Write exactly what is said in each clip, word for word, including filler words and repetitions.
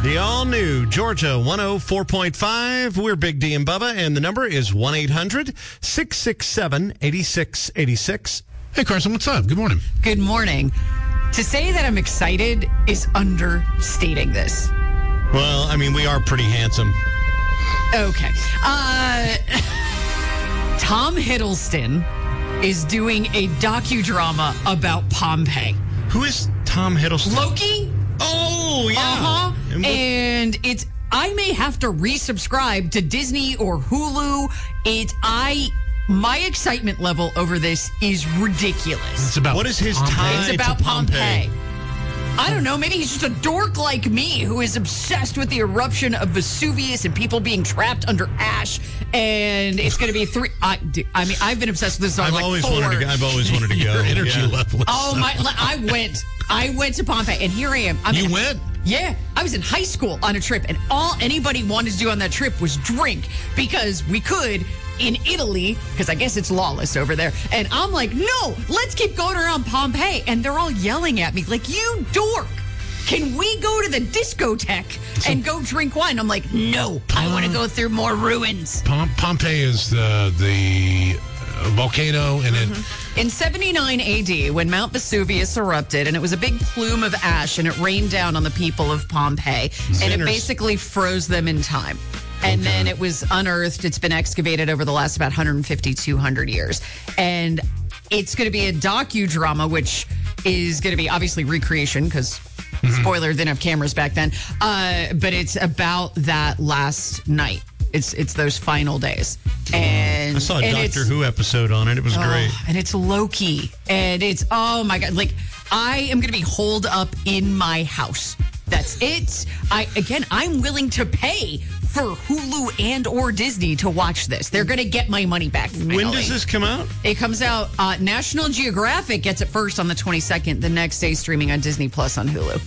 The all-new Georgia one oh four point five. We're Big D and Bubba, and the number is one eight hundred six six seven eight six eight six. Hey, Carson, what's up? Good morning. Good morning. To say that I'm excited is understating this. Well, I mean, we are pretty handsome. Okay. Uh, Tom Hiddleston is doing a docudrama about Pompeii. Who is Tom Hiddleston? Loki? Oh, yeah. Uh-huh. And, and it's, I may have to resubscribe to Disney or Hulu. It, I, my excitement level over this is ridiculous. It's about what is his Pompeii. tie It's about to Pompeii? Pompeii. I don't know. Maybe he's just a dork like me who is obsessed with the eruption of Vesuvius and people being trapped under ash. And it's going to be three. I, I mean, I've been obsessed with this song I've like always four. wanted to. I've always wanted to go. Your energy yeah. level. Is Oh so- my! I went. I went to Pompeii, and here I am. I'm You in- went? Yeah, I was in high school on a trip, and all anybody wanted to do on that trip was drink because we could in Italy, because I guess it's lawless over there. And I'm like, no, let's keep going around Pompeii. And they're all yelling at me like, you dork. Can we go to the discotheque and go drink wine? I'm like, no, I want to go through more ruins. Pom- Pompeii is the the uh, volcano, and it. In seventy-nine A D, when Mount Vesuvius erupted, and it was a big plume of ash, and it rained down on the people of Pompeii, and it Sinners. basically froze them in time. And then it was unearthed. It's been excavated over the last about one fifty, two hundred years. And it's going to be a docudrama, which is going to be obviously recreation, because spoiler, they didn't have cameras back then. Uh, but it's about that last night. It's it's those final days. And I saw a and Doctor it's- Who episode on it. It was Oh, great. and it's Loki. And it's, oh my God. Like, I am going to be holed up in my house. That's it. I Again, I'm willing to pay for Hulu and or Disney to watch this. They're going to get my money back. Finally. When does this come out? It comes out, uh, National Geographic gets it first on the twenty-second. The next day streaming on Disney Plus on Hulu.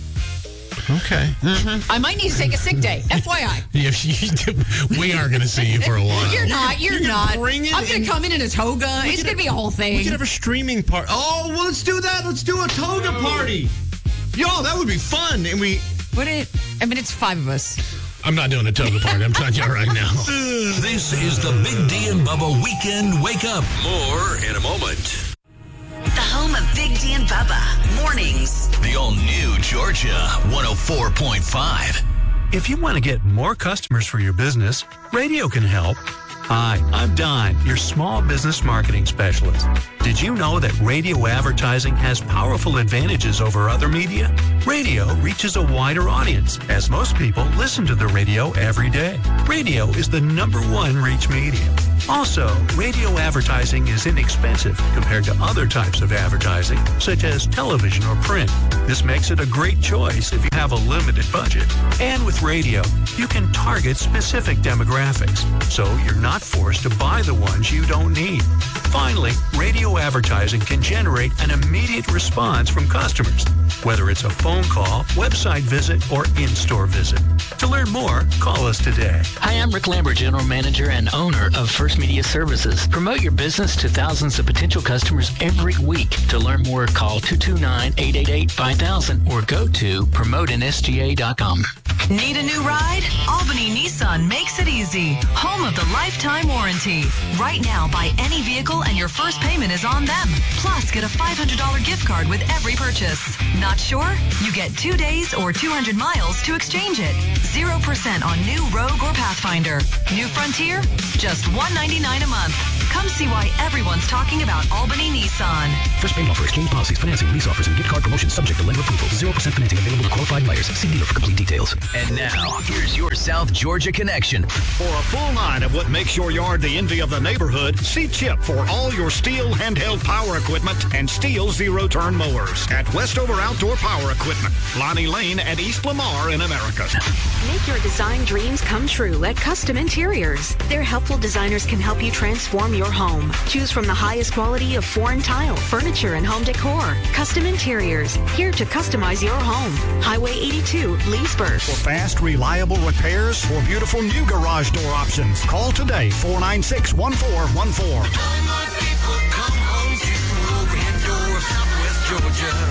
Okay. I might need to take a sick day. F Y I. Yeah, you- we are going to see you for a while. You're not. You're You can not. bring it I'm going in- to come in in a toga. It's could going to be a whole thing. We could have a streaming party. Oh, well, let's do that. Let's do a toga party. Yo, that would be fun. And we. Would it? I mean, it's five of us. I'm not doing a toga party. I'm telling you right now. This is the Big D and Bubba Weekend Wake Up. More in a moment. The home of Big D and Bubba. Mornings. The all-new Georgia one oh four point five. If you want to get more customers for your business, radio can help. Hi, I'm Don, your small business marketing specialist. Did you know that radio advertising has powerful advantages over other media? Radio reaches a wider audience, as most people listen to the radio every day. Radio is the number one reach medium. Also, radio advertising is inexpensive compared to other types of advertising, such as television or print. This makes it a great choice if you have a limited budget. And with radio, you can target specific demographics, so you're not forced to buy the ones you don't need. Finally, radio advertising can generate an immediate response from customers, whether it's a phone call, website visit, or in-store visit. To learn more, call us today. Hi, I'm Rick Lambert, General Manager and owner of First Media Services. Promote your business to thousands of potential customers every week. To learn more, call two two nine, eight eight eight, five thousand or go to promote n s g a dot com. Need a new ride? Albany Nissan makes it easy. Home of the lifetime warranty. Right now, buy any vehicle and your first payment is on them. Plus, get a five hundred dollars gift card with every purchase. Not sure? You get two days or two hundred miles to exchange it. zero percent on new Rogue or Pathfinder. New Frontier? Just one hundred ninety-nine dollars a month. Come see why everyone's talking about Albany Nissan. First payment offer, exchange policies, financing, lease offers, and gift card promotions subject to lender approval. zero percent financing available to qualified buyers. See dealer for complete details. And now, here's your South Georgia connection. For a full line of what makes your yard the envy of the neighborhood, see Chip for all your steel handheld power equipment and steel zero-turn mowers at Westover Outdoor Power Equipment, Lonnie Lane at East Lamar in America. Make your design dreams come true at Custom Interiors. Their helpful designers can help you transform your home. Choose from the highest quality of foreign tile, furniture, and home decor. Custom Interiors, here to customize your home. Highway eighty-two, Leesburg. For fast, reliable repairs or beautiful new garage door options, call today, four nine six, one four one four. Georgia.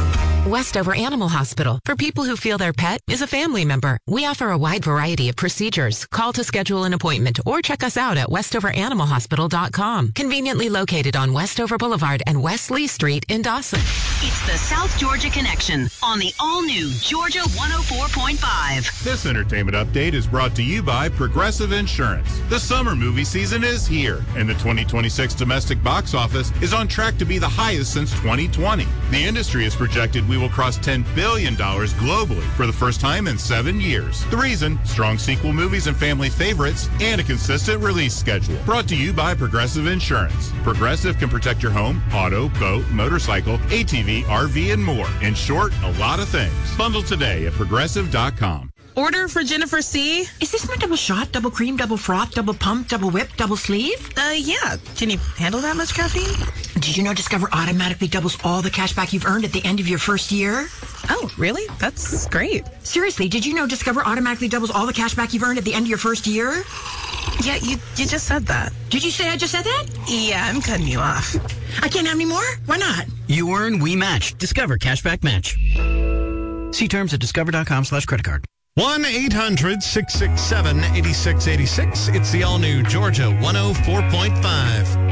Westover Animal Hospital. For people who feel their pet is a family member, we offer a wide variety of procedures. Call to schedule an appointment or check us out at westover animal hospital dot com. Conveniently located on Westover Boulevard and West Lee Street in Dawson. It's the South Georgia Connection on the all-new Georgia one oh four point five. This entertainment update is brought to you by Progressive Insurance. The summer movie season is here, and the twenty twenty-six domestic box office is on track to be the highest since twenty twenty. The industry has projected we will cross ten billion dollars globally for the first time in seven years. The reason? Strong sequel movies and family favorites, and a consistent release schedule. Brought to you by Progressive Insurance. Progressive can protect your home, auto, boat, motorcycle, A T V, R V, and more. In short, a lot of things. Bundle today at progressive dot com. Order for Jennifer C. Is this my double shot, double cream, double froth, double pump, double whip, double sleeve? Uh, yeah. Can you handle that much caffeine? Did you know Discover automatically doubles all the cash back you've earned at the end of your first year? Oh, really? That's great. Seriously, did you know Discover automatically doubles all the cash back you've earned at the end of your first year? Yeah, you you just said that. Did you say I just said that? Yeah, I'm cutting you off. I can't have any more? Why not? You earn, we match. Discover Cashback Match. See terms at discover.com slash credit card. one eight hundred six six seven eight six eight six. It's the all-new Georgia one oh four point five.